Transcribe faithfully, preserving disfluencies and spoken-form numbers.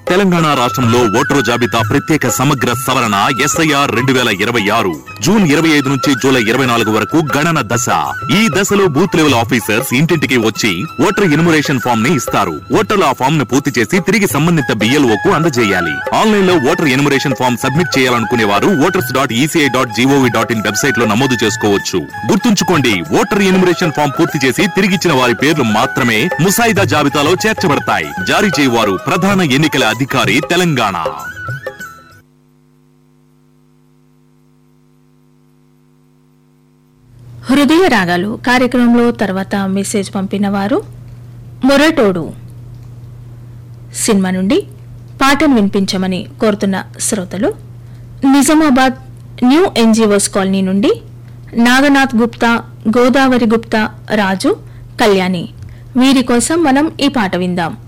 తెలంగాణ రాష్ట్రంలో ఓటరు జాబితా ప్రత్యేక సమగ్ర సవరణ ఎస్ఐఆర్ రెండు వేల ఇరవై ఆరు జూన్ ఇరవై ఐదు నుంచి జూలై ఇరవై నాలుగు వరకు గణన దశ. ఈ దశలో బూత్ లెవెల్ ఆఫీసర్స్ ఇంటింటికి వచ్చి ఓటర్ ఎన్యుమరేషన్ ఫామ్ ని ఇస్తారు. ఓటర్లు ఆ ఫామ్ ను పూర్తి చేసి తిరిగి సంబంధిత బిఎల్ఓ కు అందజేయాలి. ఆన్లైన్ లో ఓటర్ ఎన్యుమరేషన్ ఫామ్ సబ్మిట్ చేయాలనుకునే వారు voters dot ECI dot GOV dot in website లో నమోదు చేసుకోవచ్చు. గుర్తుంచుకోండి, ఓటర్ ఎన్యుమరేషన్ ఫామ్ పూర్తి చేసి తిరిగిచ్చిన వారి పేర్లు మాత్రమే ముసాయిదా జాబితాలో చేర్చబడతాయి. జారీ చేయవారు ప్రధాన ఎన్నికల అధికారి తెలంగాణ. హృదయ రాగాలు కార్యక్రమంలో తర్వాత మెసేజ్ పంపిన వారు మొరటోడు సినిమా నుండి పాటను వినిపించమని కోరుతున్న శ్రోతలు నిజామాబాద్ న్యూ ఎన్జిఓస్ కాలనీ నుండి నాగనాథ్ గుప్తా, గోదావరి గుప్తా, రాజు, కళ్యాణి. వీరి కోసం మనం ఈ పాట విందాం.